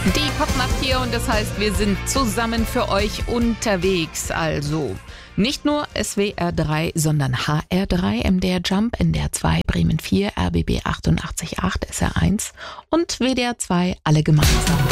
Die Popnacht hier und das heißt, wir sind zusammen für euch unterwegs. Also nicht nur SWR 3, sondern HR 3, MDR Jump, NDR 2, Bremen 4, RBB 88.8, SR 1 und WDR 2, alle gemeinsam.